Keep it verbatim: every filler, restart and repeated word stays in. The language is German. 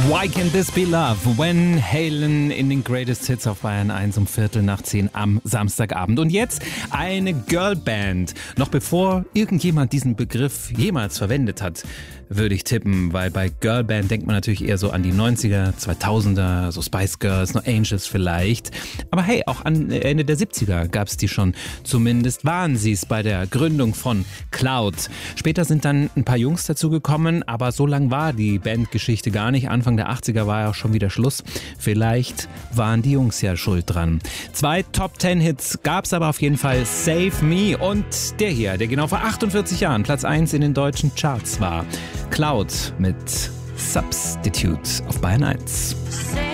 Why Can't This Be Love? Van Halen in den Greatest Hits auf Bayern eins um Viertel nach zehn am Samstagabend. Und jetzt eine Girlband. Noch bevor irgendjemand diesen Begriff jemals verwendet hat, würde ich tippen, weil bei Girlband denkt man natürlich eher so an die neunziger, zweitausender, so Spice Girls, No Angels vielleicht. Aber hey, auch an Ende der siebziger gab es die schon. Zumindest waren sie es bei der Gründung von Cloud. Später sind dann ein paar Jungs dazugekommen, aber so lang war die Bandgeschichte gar nicht. Anfang der achtziger war ja auch schon wieder Schluss. Vielleicht waren die Jungs ja schuld dran. Zwei Top-Ten-Hits gab es aber auf jeden Fall. Save Me und der hier, der genau vor achtundvierzig Jahren Platz eins in den deutschen Charts war. Cloud mit Substitute auf Bayern eins.